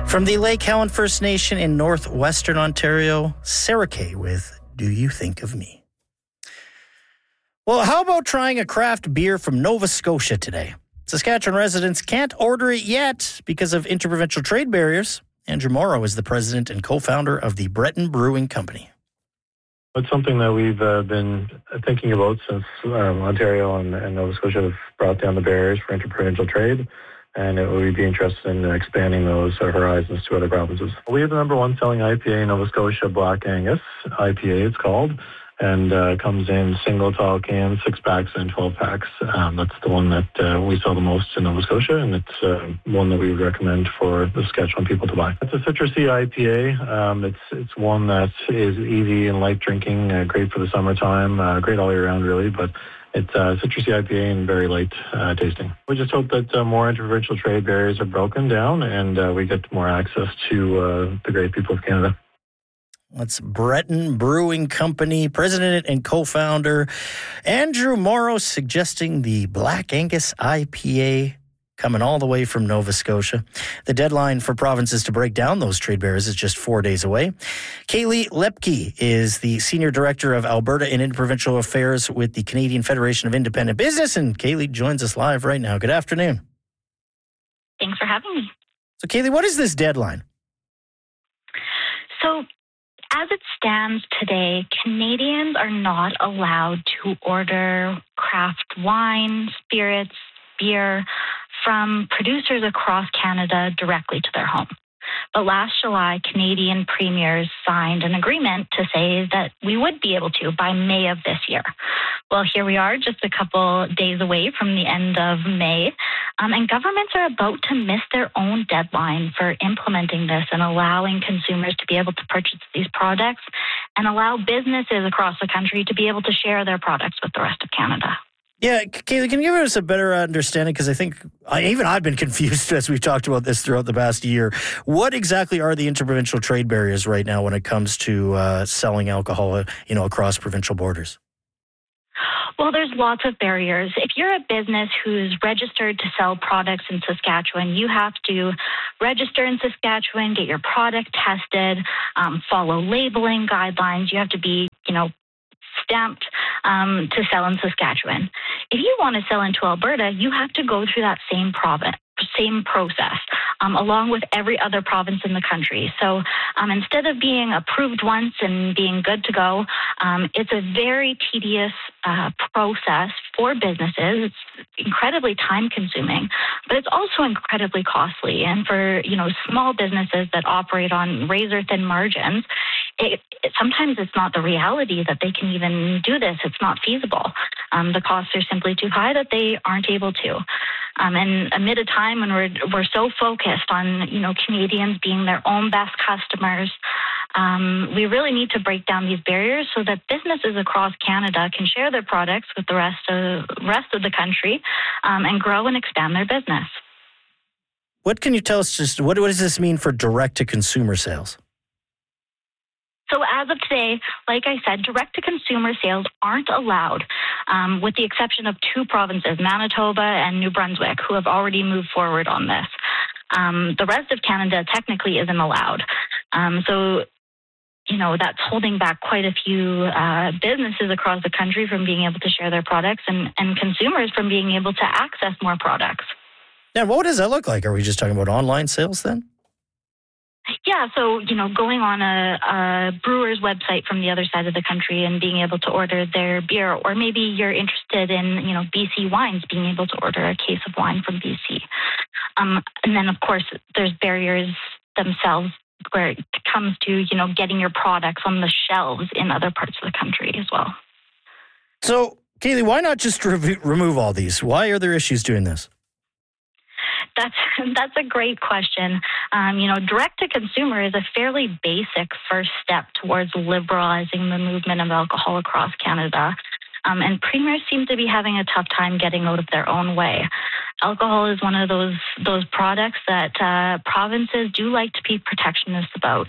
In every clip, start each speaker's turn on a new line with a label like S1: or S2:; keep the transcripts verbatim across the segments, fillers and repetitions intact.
S1: From the Lake Helen First Nation in northwestern Ontario, Sarah Kay with Do You Think of Me? Well, how about trying a craft beer from Nova Scotia today? Saskatchewan residents can't order it yet because of interprovincial trade barriers. Andrew Morrow is the president and co-founder of the Breton Brewing Company.
S2: It's something that we've uh, been thinking about since um, Ontario and, and Nova Scotia have brought down the barriers for interprovincial trade, and it, we'd be interested in expanding those uh, horizons to other provinces. We have the number one selling I P A in Nova Scotia, Black Angus I P A it's called, and uh, comes in single tall cans, six packs and twelve packs. Um, that's the one that uh, we sell the most in Nova Scotia, and it's uh, one that we would recommend for the Saskatchewan people to buy. It's a citrusy I P A. Um, it's it's one that is easy and light drinking, uh, great for the summertime, uh, great all year round really, but it's uh, citrusy I P A and very light uh, tasting. We just hope that uh, more interprovincial trade barriers are broken down and uh, we get more access to uh, the great people of Canada.
S1: That's Breton Brewing Company president and co-founder Andrew Morrow suggesting the Black Angus I P A coming all the way from Nova Scotia. The deadline for provinces to break down those trade barriers is just four days away. Kaylee Lepke is the Senior Director of Alberta and Interprovincial Affairs with the Canadian Federation of Independent Business, and Kaylee joins us live right now. Good afternoon.
S3: Thanks for having me.
S1: So Kaylee, what is this deadline?
S3: So, as it stands today, Canadians are not allowed to order craft wine, spirits, beer from producers across Canada directly to their home. But last July, Canadian premiers signed an agreement to say that we would be able to by May of this year. Well, here we are, just a couple days away from the end of May, um, and governments are about to miss their own deadline for implementing this and allowing consumers to be able to purchase these products and allow businesses across the country to be able to share their products with the rest of Canada.
S1: Yeah, Kaylee, can you give us a better understanding? Because I think I, even I've been confused as we've talked about this throughout the past year. What exactly are the interprovincial trade barriers right now when it comes to uh, selling alcohol, you know, across provincial borders?
S3: Well, there's lots of barriers. If you're a business who's registered to sell products in Saskatchewan, you have to register in Saskatchewan, get your product tested, um, follow labeling guidelines. You have to be, you know, stamped um, to sell in Saskatchewan. If you want to sell into Alberta, you have to go through that same province, same process, um, along with every other province in the country. So um, instead of being approved once and being good to go, um, it's a very tedious uh, process for businesses. It's incredibly time-consuming, but it's also incredibly costly. And for, you know, small businesses that operate on razor-thin margins, It, it, sometimes it's not the reality that they can even do this. It's not feasible. Um, the costs are simply too high that they aren't able to. Um, and amid a time when we're we're so focused on, you know, Canadians being their own best customers, um, we really need to break down these barriers so that businesses across Canada can share their products with the rest of rest of the country um, and grow and expand their business.
S1: What can you tell us? Just what, what does this mean for direct-to-consumer sales?
S3: So as of today, like I said, direct-to-consumer sales aren't allowed, um, with the exception of two provinces, Manitoba and New Brunswick, who have already moved forward on this. Um, the rest of Canada technically isn't allowed. Um, so, you know, that's holding back quite a few uh, businesses across the country from being able to share their products and, and consumers from being able to access more products.
S1: Now, what does that look like? Are we just talking about online sales then?
S3: Yeah, so, you know, going on a, a brewer's website from the other side of the country and being able to order their beer, or maybe you're interested in, you know, B C wines, being able to order a case of wine from B C. Um, and then, of course, there's barriers themselves where it comes to, you know, getting your products on the shelves in other parts of the country as well.
S1: So, Kaylee, why not just re- remove all these? Why are there issues doing this?
S3: That's that's a great question. Um, you know, direct-to-consumer is a fairly basic first step towards liberalizing the movement of alcohol across Canada. Um, and premiers seem to be having a tough time getting out of their own way. Alcohol is one of those those products that uh, provinces do like to be protectionist about.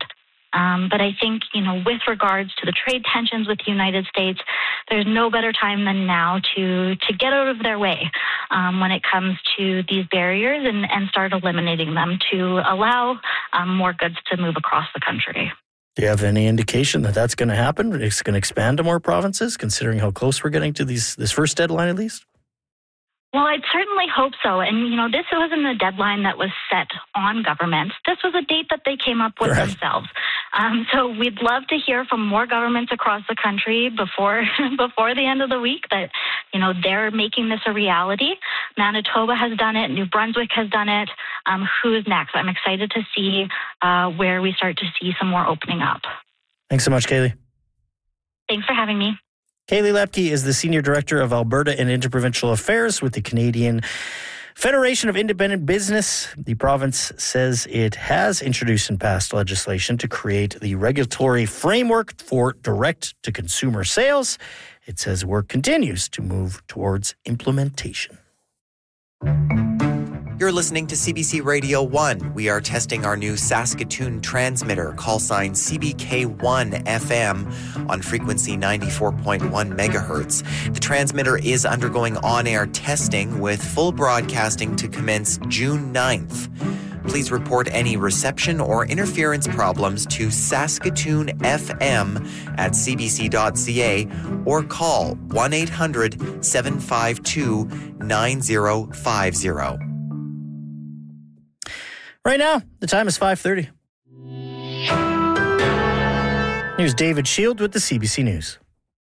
S3: Um, but I think, you know, with regards to the trade tensions with the United States, there's no better time than now to to get out of their way um, when it comes to these barriers and, and start eliminating them to allow um, more goods to move across the country.
S1: Do you have any indication that that's going to happen? It's going to expand to more provinces, considering how close we're getting to these this first deadline at least?
S3: Well, I'd certainly hope so. And, you know, this wasn't a deadline that was set on governments. This was a date that they came up with right. themselves. Um, so we'd love to hear from more governments across the country before before the end of the week that, you know, they're making this a reality. Manitoba has done it. New Brunswick has done it. Um, who is next? I'm excited to see uh, where we start to see some more opening up.
S1: Thanks so much, Kaylee.
S3: Thanks for having me.
S1: Kaylee Lepke is the Senior Director of Alberta and Interprovincial Affairs with the Canadian Federation of Independent Business. The province says it has introduced and passed legislation to create the regulatory framework for direct-to-consumer sales. It says work continues to move towards implementation.
S4: You're listening to C B C Radio one. We are testing our new Saskatoon transmitter, call sign C B K one F M, on frequency ninety-four point one megahertz. The transmitter is undergoing on-air testing with full broadcasting to commence June ninth. Please report any reception or interference problems to Saskatoon F M at c b c dot c a or call one eight hundred seven five two nine zero five zero.
S1: Right now, the time is five thirty. Here's David Shield with the C B C News.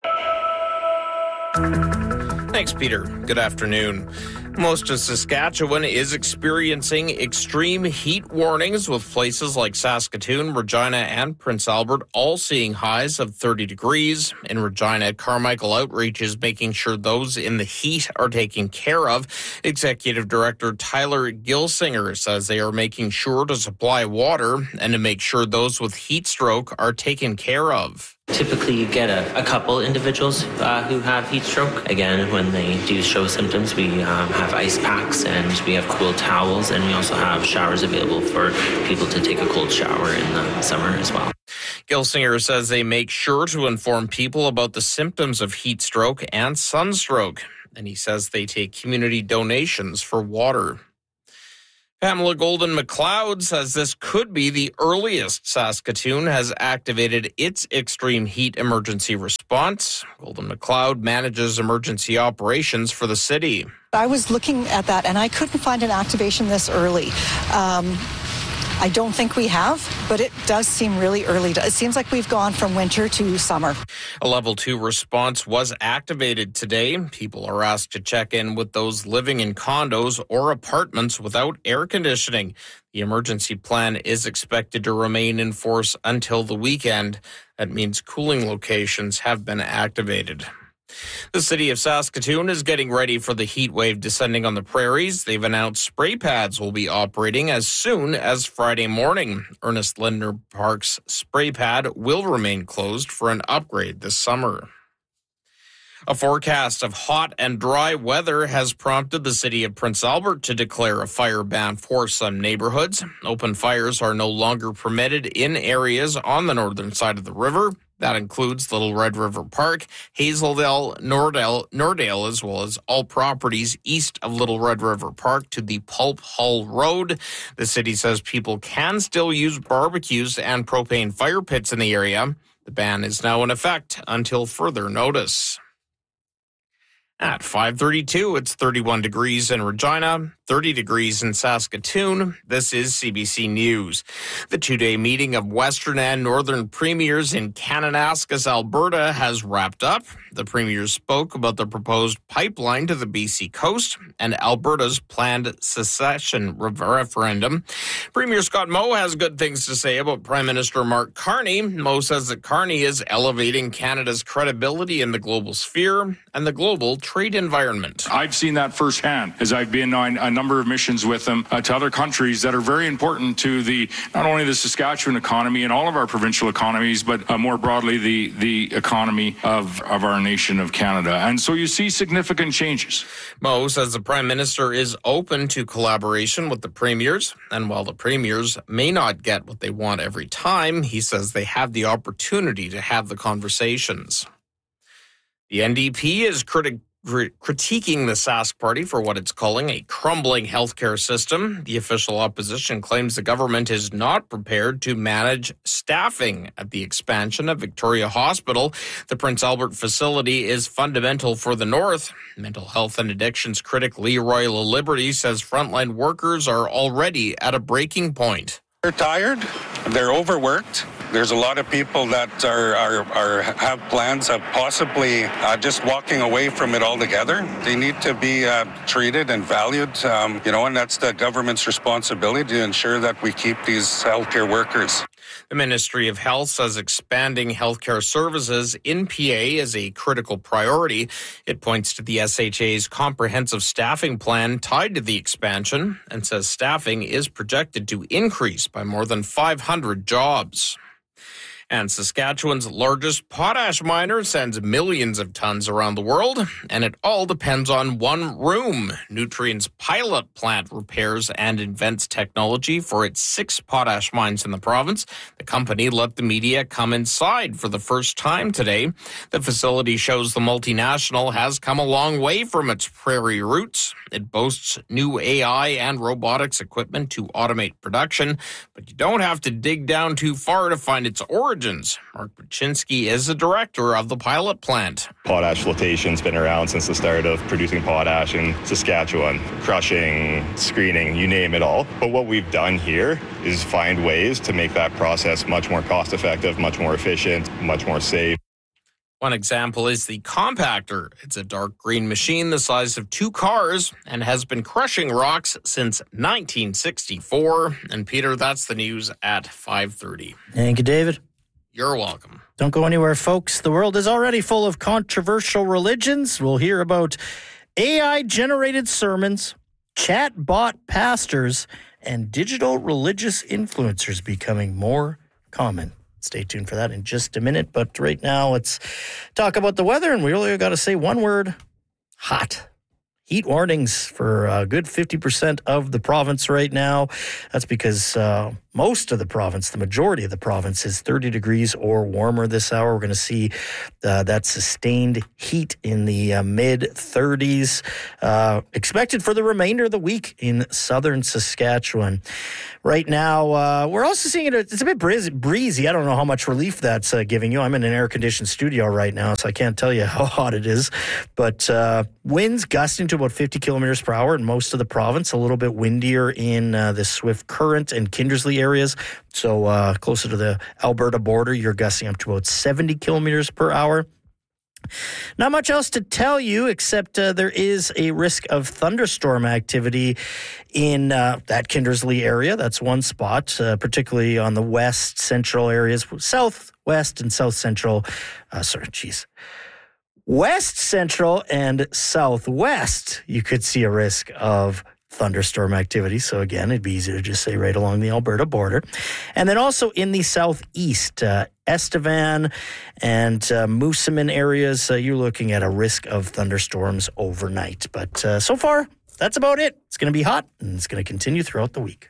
S5: Thanks, Peter. Good afternoon. Most of Saskatchewan is experiencing extreme heat warnings, with places like Saskatoon, Regina, and Prince Albert all seeing highs of thirty degrees. In Regina, Carmichael Outreach is making sure those in the heat are taken care of. Executive Director Tyler Gilsinger says they are making sure to supply water and to make sure those with heat stroke are taken care of.
S6: Typically, you get a, a couple individuals uh, who have heat stroke. Again, when they do show symptoms, we um, have ice packs and we have cool towels, and we also have showers available for people to take a cold shower in the summer as well.
S5: Gilsinger says they make sure to inform people about the symptoms of heat stroke and sunstroke, and he says they take community donations for water. Pamela Golden-McLeod says this could be the earliest Saskatoon has activated its extreme heat emergency response. Golden-McLeod manages emergency operations for the city.
S7: I was looking at that and I couldn't find an activation this early. Um, I don't think we have, but it does seem really early. It seems like we've gone from winter to summer.
S5: A level two response was activated today. People are asked to check in with those living in condos or apartments without air conditioning. The emergency plan is expected to remain in force until the weekend. That means cooling locations have been activated. The city of Saskatoon is getting ready for the heat wave descending on the prairies. They've announced spray pads will be operating as soon as Friday morning. Ernest Lindner Park's spray pad will remain closed for an upgrade this summer. A forecast of hot and dry weather has prompted the city of Prince Albert to declare a fire ban for some neighborhoods. Open fires are no longer permitted in areas on the northern side of the river. That includes Little Red River Park, Hazeldale, Nordale, Nordale, as well as all properties east of Little Red River Park to the Pulp Hull Road. The city says people can still use barbecues and propane fire pits in the area. The ban is now in effect until further notice. At five thirty-two, it's thirty-one degrees in Regina, thirty degrees in Saskatoon. This is C B C News. The two-day meeting of Western and Northern premiers in Kananaskis, Alberta has wrapped up. The premiers spoke about the proposed pipeline to the B C coast and Alberta's planned secession referendum. Premier Scott Moe has good things to say about Prime Minister Mark Carney. Moe says that Carney is elevating Canada's credibility in the global sphere and the global trade environment.
S8: I've seen that firsthand as I've been on a number of missions with them uh, to other countries that are very important to the not only the Saskatchewan economy and all of our provincial economies, but uh, more broadly the the economy of, of our nation of Canada. And so you see significant changes.
S5: Moe says the Prime Minister is open to collaboration with the premiers, and while the premiers may not get what they want every time, he says they have the opportunity to have the conversations. The N D P is criti- critiquing the Sask Party for what it's calling a crumbling healthcare system. The official opposition claims the government is not prepared to manage staffing at the expansion of Victoria Hospital. The Prince Albert facility is fundamental for the North. Mental health and addictions critic Leroy LaLiberty says frontline workers are already at a breaking point.
S9: They're tired, they're overworked. There's a lot of people that are, are, are have plans of possibly uh, just walking away from it altogether. They need to be uh, treated and valued, um, you know, and that's the government's responsibility to ensure that we keep these healthcare workers.
S5: The Ministry of Health says expanding healthcare services in P A is a critical priority. It points to the S H A's comprehensive staffing plan tied to the expansion and says staffing is projected to increase by more than five hundred jobs. And Saskatchewan's largest potash miner sends millions of tons around the world, and it all depends on one room. Nutrien's pilot plant repairs and invents technology for its six potash mines in the province. The company let the media come inside for the first time today. The facility shows the multinational has come a long way from its prairie roots. It boasts new A I and robotics equipment to automate production, but you don't have to dig down too far to find its origins. Mark Baczynski is the director of the pilot plant.
S10: Potash flotation's been around since the start of producing potash in Saskatchewan. Crushing, screening, you name it all. But what we've done here is find ways to make that process much more cost-effective, much more efficient, much more safe.
S5: One example is the compactor. It's a dark green machine the size of two cars and has been crushing rocks since nineteen sixty-four. And Peter, that's the news at five thirty.
S1: Thank you, David.
S5: You're welcome.
S1: Don't go anywhere, folks. The world is already full of controversial religions. We'll hear about A I-generated sermons, chatbot pastors, and digital religious influencers becoming more common. Stay tuned for that in just a minute. But right now, let's talk about the weather. And we really got to say one word, hot. Heat warnings for a good fifty percent of the province right now. That's because uh, most of the province, the majority of the province, is thirty degrees or warmer this hour. We're going to see uh, that sustained heat in the uh, mid thirties uh, expected for the remainder of the week in southern Saskatchewan. Right now, uh, we're also seeing it. It's a bit breezy. I don't know how much relief that's uh, giving you. I'm in an air-conditioned studio right now, so I can't tell you how hot it is. But uh, winds gusting to about fifty kilometers per hour in most of the province. A little bit windier in uh, the Swift Current and Kindersley areas. So uh, closer to the Alberta border, you're gusting up to about seventy kilometers per hour. Not much else to tell you, except uh, there is a risk of thunderstorm activity in uh, that Kindersley area. That's one spot, uh, particularly on the west central areas, southwest and south central. Uh, sorry, geez. West central and southwest, you could see a risk of thunderstorm activity. So again, it'd be easy to just say right along the Alberta border. And then also in the southeast, uh, Estevan and uh, Moosomin areas, uh, you're looking at a risk of thunderstorms overnight. But uh, so far, that's about it. It's going to be hot, and it's going to continue throughout the week.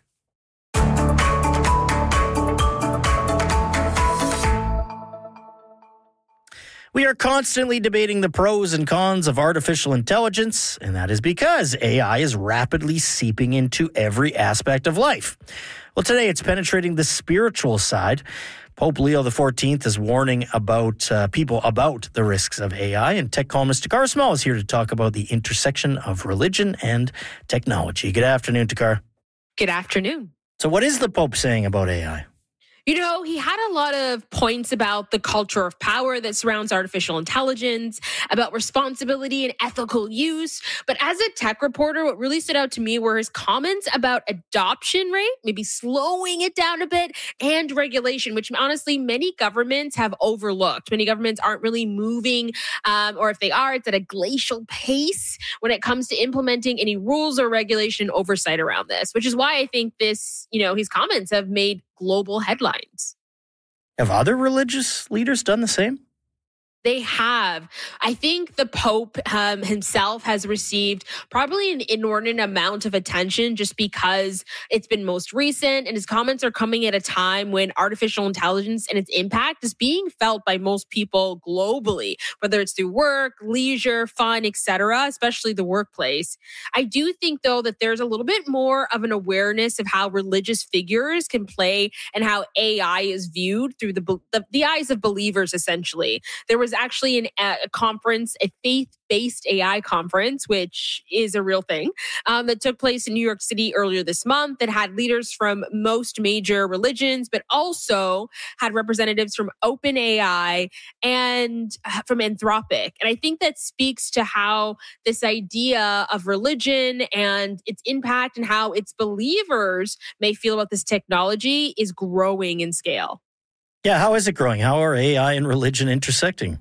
S1: We are constantly debating the pros and cons of artificial intelligence, and that is because A I is rapidly seeping into every aspect of life. Well, today it's penetrating the spiritual side. Pope Leo the fourteenth is warning about uh, people about the risks of A I, and tech columnist Takar Small is here to talk about the intersection of religion and technology. Good afternoon, Takar.
S11: Good afternoon.
S1: So what is the Pope saying about A I?
S11: You know, he had a lot of points about the culture of power that surrounds artificial intelligence, about responsibility and ethical use. But as a tech reporter, what really stood out to me were his comments about adoption rate, maybe slowing it down a bit, and regulation, which honestly many governments have overlooked. Many governments aren't really moving, um, or if they are, it's at a glacial pace when it comes to implementing any rules or regulation oversight around this, which is why I think this, you know, his comments have made global headlines.
S1: Have other religious leaders done the same?
S11: They have. I think the Pope um, himself has received probably an inordinate amount of attention just because it's been most recent, and his comments are coming at a time when artificial intelligence and its impact is being felt by most people globally, whether it's through work, leisure, fun, et cetera, especially the workplace. I do think, though, that there's a little bit more of an awareness of how religious figures can play and how A I is viewed through the, the, the eyes of believers, essentially. There was actually an, a conference, a faith-based A I conference, which is a real thing, um, that took place in New York City earlier this month that had leaders from most major religions, but also had representatives from OpenAI and from Anthropic. And I think that speaks to how this idea of religion and its impact and how its believers may feel about this technology is growing in scale.
S1: Yeah, how is it growing? How are A I and religion intersecting?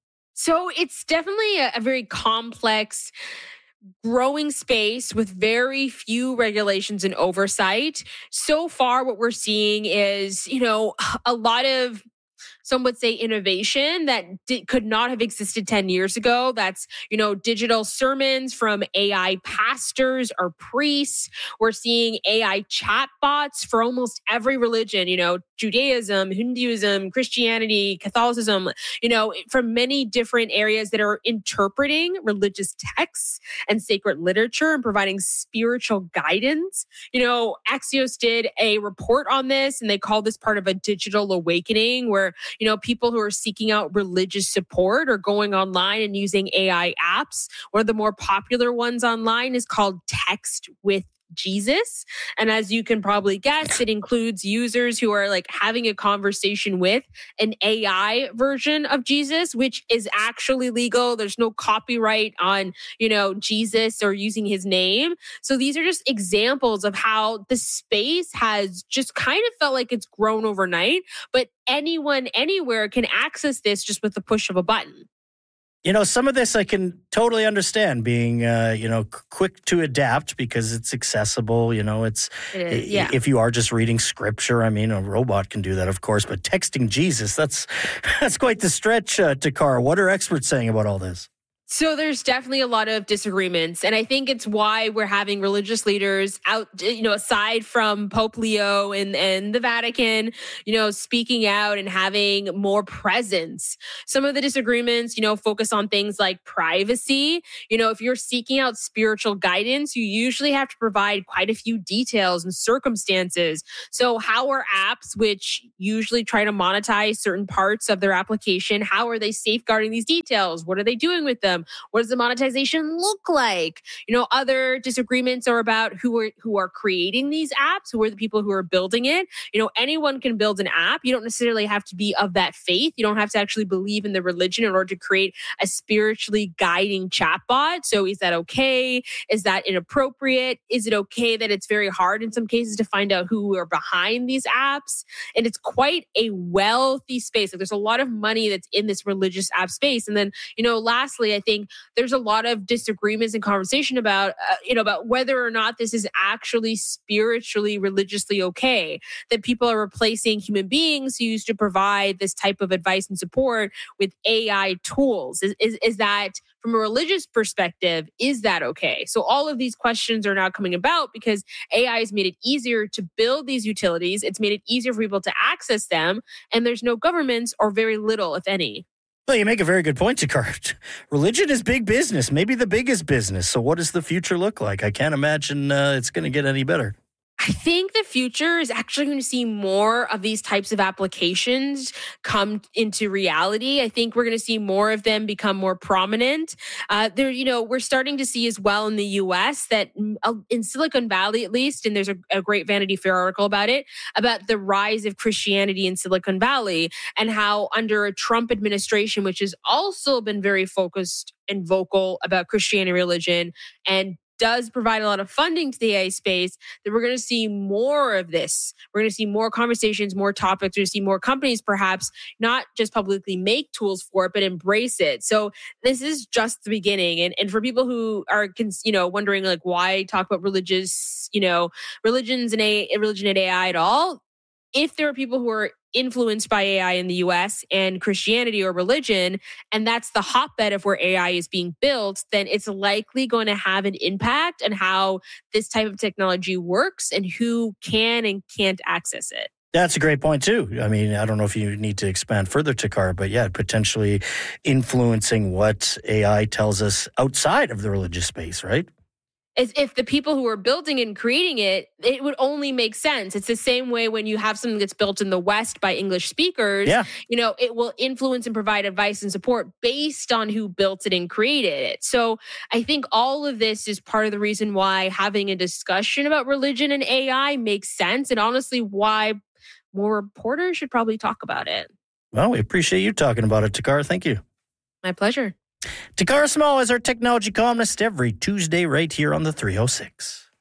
S11: So it's definitely a, a very complex, growing space with very few regulations and oversight. So far, what we're seeing is, you know, a lot of, some would say, innovation that di- could not have existed ten years ago. That's, you know, digital sermons from A I pastors or priests. We're seeing A I chatbots for almost every religion, you know, Judaism, Hinduism, Christianity, Catholicism, you know, from many different areas that are interpreting religious texts and sacred literature and providing spiritual guidance. You know, Axios did a report on this, and they call this part of a digital awakening where, you know, people who are seeking out religious support are going online and using A I apps. One of the more popular ones online is called Text with Jesus. And as you can probably guess, it includes users who are like having a conversation with an A I version of Jesus, which is actually legal. There's no copyright on, you know, Jesus or using his name. So these are just examples of how the space has just kind of felt like it's grown overnight, but anyone anywhere can access this just with the push of a button.
S1: You know, some of this I can totally understand being, uh, you know, quick to adapt because it's accessible. You know, it's
S11: it is, yeah.
S1: If you are just reading scripture, I mean, a robot can do that, of course. But texting Jesus, that's that's quite the stretch, uh, Takar. What are experts saying about all this?
S11: So there's definitely a lot of disagreements. And I think it's why we're having religious leaders out, you know, aside from Pope Leo and, and the Vatican, you know, speaking out and having more presence. Some of the disagreements, you know, focus on things like privacy. You know, if you're seeking out spiritual guidance, you usually have to provide quite a few details and circumstances. So how are apps, which usually try to monetize certain parts of their application, how are they safeguarding these details? What are they doing with them? What does the monetization look like? You know, other disagreements are about who are who are creating these apps, who are the people who are building it. You know, anyone can build an app. You don't necessarily have to be of that faith. You don't have to actually believe in the religion in order to create a spiritually guiding chatbot. So is that okay? Is that inappropriate? Is it okay that it's very hard in some cases to find out who are behind these apps? And it's quite a wealthy space. Like, there's a lot of money that's in this religious app space. And then, you know, lastly, I think there's a lot of disagreements and conversation about, uh, you know, about whether or not this is actually spiritually, religiously okay, that people are replacing human beings who used to provide this type of advice and support with A I tools. Is, is, is that, from a religious perspective, is that okay? So all of these questions are now coming about because A I has made it easier to build these utilities. It's made it easier for people to access them, and there's no governments or very little, if any.
S1: Well, you make a very good point, Takar. Religion is big business, maybe the biggest business. So what does the future look like? I can't imagine uh, it's going to get any better.
S11: I think the future is actually going to see more of these types of applications come into reality. I think we're going to see more of them become more prominent. Uh, there, you know, we're starting to see as well in the U S that uh, in Silicon Valley, at least, and there's a, a great Vanity Fair article about it, about the rise of Christianity in Silicon Valley and how under a Trump administration, which has also been very focused and vocal about Christianity religion and does provide a lot of funding to the A I space, that we're going to see more of this. We're going to see more conversations, more topics. We're going to see more companies perhaps not just publicly make tools for it, but embrace it. So this is just the beginning. And, and for people who are, you know, wondering like why talk about religious, you know, religions and a religion and A I at all, if there are people who are influenced by A I in the U S and Christianity or religion, and that's the hotbed of where A I is being built, then it's likely going to have an impact on how this type of technology works and who can and can't access it.
S1: That's a great point, too. I mean, I don't know if you need to expand further, Takar, but yeah, potentially influencing what A I tells us outside of the religious space, right?
S11: As if the people who are building it and creating it, it would only make sense. It's the same way when you have something that's built in the West by English speakers,
S1: yeah.
S11: you know, it will influence and provide advice and support based on who built it and created it. So I think all of this is part of the reason why having a discussion about religion and A I makes sense, and honestly why more reporters should probably talk about it.
S1: Well, we appreciate you talking about it, Takar. Thank you.
S11: My pleasure.
S1: Takara Small is our technology columnist every Tuesday right here on the three oh six.